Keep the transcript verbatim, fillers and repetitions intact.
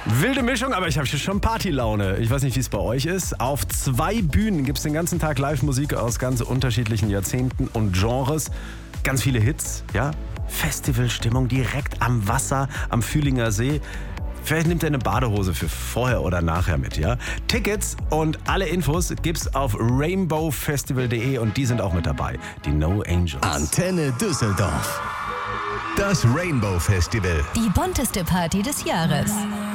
Wilde Mischung, aber ich habe schon Partylaune. Ich weiß nicht, wie es bei euch ist. Auf zwei Bühnen gibt es den ganzen Tag Live-Musik aus ganz unterschiedlichen Jahrzehnten und Genres. Ganz viele Hits, ja. Festivalstimmung direkt am Wasser, am Fühlinger See. Vielleicht nimmt ihr eine Badehose für vorher oder nachher mit, ja? Tickets und alle Infos gibt's auf rainbow festival punkt de und die sind auch mit dabei. Die No Angels. Antenne Düsseldorf. Das Rainbow Festival. Die bunteste Party des Jahres.